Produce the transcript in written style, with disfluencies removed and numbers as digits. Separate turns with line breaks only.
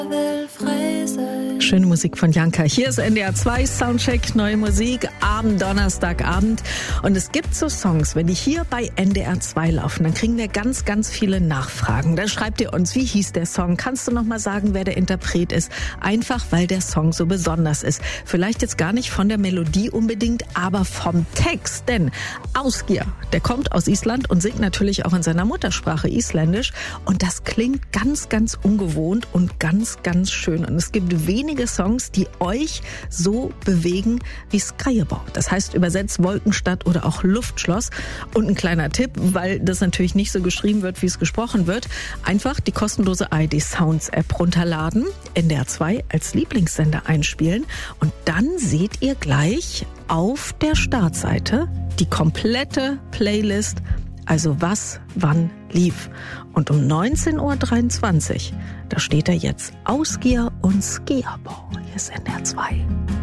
Schöne Musik von Janka. Hier ist NDR 2 Soundcheck, neue Musik am Donnerstagabend. Und es gibt so Songs, wenn die hier bei NDR 2 laufen, dann kriegen wir ganz, ganz viele Nachfragen. Dann schreibt ihr uns, wie hieß der Song? Kannst du noch mal sagen, wer der Interpret ist? Einfach, weil der Song so besonders ist. Vielleicht jetzt gar nicht von der Melodie unbedingt, aber vom Text. Denn Ásgeir, der kommt aus Island und singt natürlich auch in seiner Muttersprache Isländisch. Und das klingt ganz, ganz ungewohnt und ganz, ganz schön. Und es gibt wenige Songs, die euch so bewegen wie Skræjabær. Das heißt übersetzt Wolkenstadt oder auch Luftschloss. Und ein kleiner Tipp, weil das natürlich nicht so geschrieben wird, wie es gesprochen wird. Einfach die kostenlose ARD Sounds App runterladen, NDR 2 als Lieblingssender einspielen und dann seht ihr gleich auf der Startseite die komplette Playlist, also was, wann lief. Und um 19.23 Uhr, da steht da jetzt Ásgeir und Skræjabær. Hier ist NDR 2.